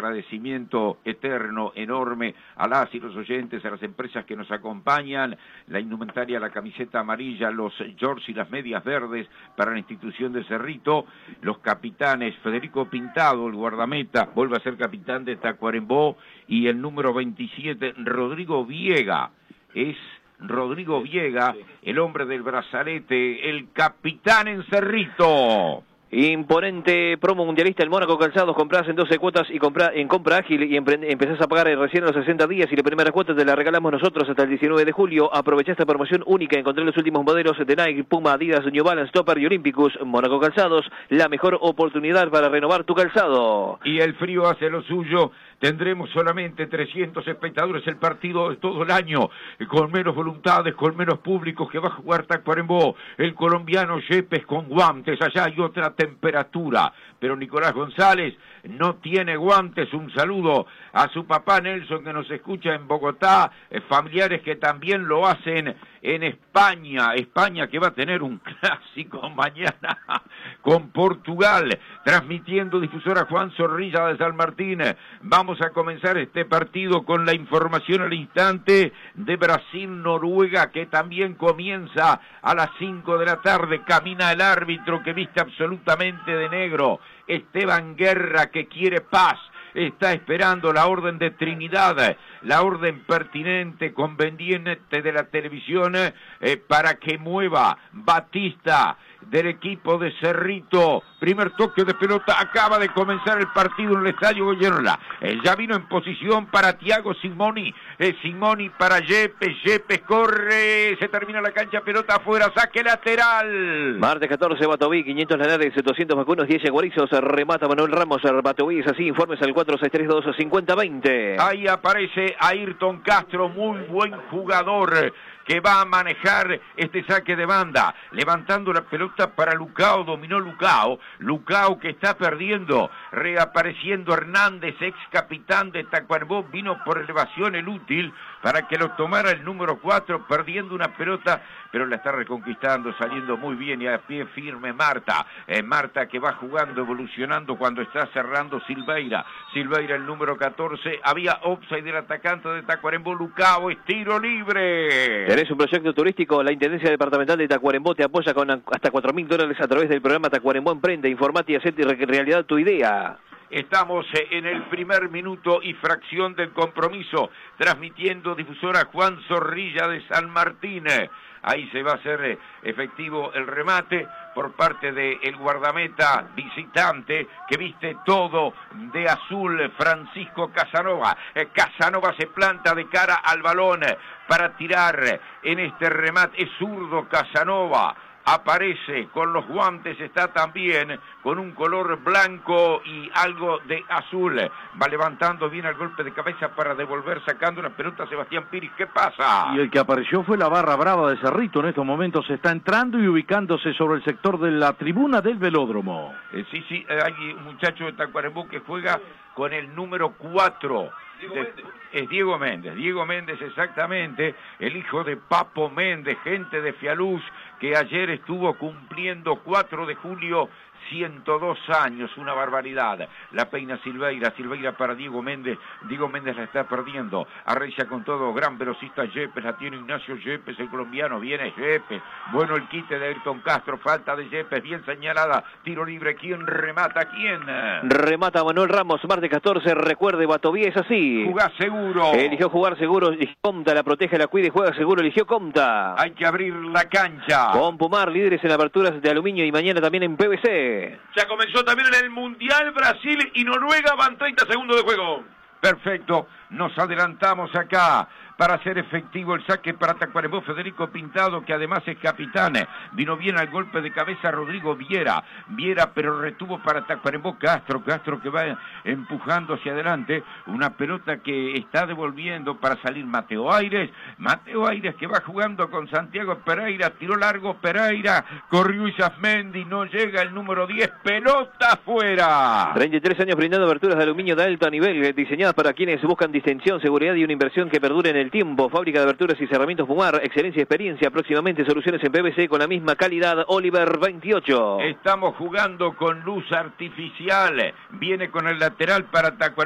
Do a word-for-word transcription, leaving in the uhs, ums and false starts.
agradecimiento eterno, enorme a las y los oyentes, a las empresas que nos acompañan, la indumentaria, la camiseta amarilla, los shorts y las medias verdes para la institución de Cerrito, los capitanes, Federico Pintado, el guardameta, vuelve a ser capitán de Tacuarembó, y el número veintisiete, Rodrigo Viega, es Rodrigo Viega, el hombre del brazalete, el capitán en Cerrito. Imponente promo mundialista el Mónaco Calzados, comprás en doce cuotas y compra, en compra ágil y empezás a pagar recién a los sesenta días y la primera cuota te la regalamos nosotros hasta el diecinueve de julio. Aprovechá esta promoción única, encontré los últimos modelos de Nike, Puma, Adidas, New Balance, Topper y Olympicus. Mónaco Calzados, la mejor oportunidad para renovar tu calzado. Y el frío hace lo suyo. Tendremos solamente trescientos espectadores el partido de todo el año, con menos voluntades, con menos públicos, que va a jugar Tacuarembó. El colombiano Yepes con guantes, allá hay otra temperatura, pero Nicolás González no tiene guantes. Un saludo a su papá Nelson, que nos escucha en Bogotá, eh, familiares que también lo hacen en España, España que va a tener un clásico mañana con Portugal, transmitiendo difusora Juan Zorrilla de San Martín. Vamos a comenzar este partido con la información al instante de Brasil-Noruega, que también comienza a las cinco de la tarde. Camina el árbitro que viste absolutamente de negro, Esteban Guerra, que quiere paz. Está esperando la orden de Trinidad, la orden pertinente, conveniente de la televisión, eh, para que mueva Batista del equipo de Cerrito. Primer toque de pelota, acaba de comenzar el partido en el estadio Goyerla. Eh, ya vino en posición para Thiago Simoni, eh, Simoni para Yepes, Yepes corre, se termina la cancha, pelota afuera, saque lateral. Martes catorce, Batoví, quinientos Lanares, doscientos vacunos, diez Guarizos, remata Manuel Ramos, Batoví es así, informes al cuatro seis tres dos cinco cero dos cero. Ahí aparece Ayrton Castro, muy buen jugador, que va a manejar este saque de banda, levantando la pelota para Lucao, dominó Lucao, Lucao que está perdiendo, reapareciendo Hernández, ex capitán de Tacuarembó, vino por elevación el útil para que lo tomara el número cuatro, perdiendo una pelota, pero la está reconquistando, saliendo muy bien y a pie firme Marta, eh, Marta que va jugando, evolucionando cuando está cerrando Silveira, Silveira el número catorce, había offside del atacante de Tacuarembó, Lucao, es tiro libre. Tenés un proyecto turístico, la Intendencia Departamental de Tacuarembó te apoya con hasta cuatro mil dólares a través del programa Tacuarembó Emprende, informate y hacete realidad tu idea. Estamos en el primer minuto y fracción del compromiso, transmitiendo difusora Juan Zorrilla de San Martín. Ahí se va a hacer efectivo el remate por parte del guardameta visitante, que viste todo de azul, Francisco Casanova. Casanova se planta de cara al balón para tirar en este remate. Es zurdo Casanova. Aparece con los guantes, está también con un color blanco y algo de azul. Va levantando bien el golpe de cabeza para devolver, sacando una pelota a Sebastián Piris. ¿Qué pasa? Y el que apareció fue la barra brava de Cerrito. En estos momentos está entrando y ubicándose sobre el sector de la tribuna del velódromo. Eh, sí, sí, hay un muchacho de Tacuarembó que juega con el número cuatro. De, es Diego Méndez, Diego Méndez exactamente, el hijo de Papo Méndez, gente de Fialuz, que ayer estuvo cumpliendo cuatro de julio ciento dos años, una barbaridad. La peina Silveira, Silveira para Diego Méndez, Diego Méndez la está perdiendo, arrecia con todo, gran velocista Yepes, la tiene Ignacio Yepes, el colombiano, viene Yepes, bueno el quite de Ayrton Castro, falta de Yepes, bien señalada, tiro libre, ¿quién remata? ¿Quién? Remata Manuel Ramos, martes catorce, recuerde, Batoví es así. Jugá seguro. Eligió jugar seguro, eligió Comta, la protege, la cuida y juega seguro, eligió Comta. Hay que abrir la cancha. Con Pumar, líderes en aperturas de aluminio y mañana también en P V C. Ya comenzó también en el Mundial Brasil y Noruega, van treinta segundos de juego. Perfecto, nos adelantamos acá para hacer efectivo el saque para Tacuarembó. Federico Pintado, que además es capitán, vino bien al golpe de cabeza Rodrigo Viera, Viera pero retuvo para Tacuarembó Castro, Castro que va empujando hacia adelante, una pelota que está devolviendo para salir Mateo Aires, Mateo Aires que va jugando con Santiago Pereira, tiró largo Pereira, corrió Isasmendi, no llega el número diez, pelota afuera. treinta y tres años brindando aberturas de aluminio de alto nivel, diseñadas para quienes buscan distensión, seguridad y una inversión que perdure en el tiempo. Fábrica de aberturas y cerramientos Pumar, excelencia y experiencia, próximamente soluciones en P V C con la misma calidad. Oliver veintiocho. Estamos jugando con luz artificial, viene con el lateral para Tacuarembó.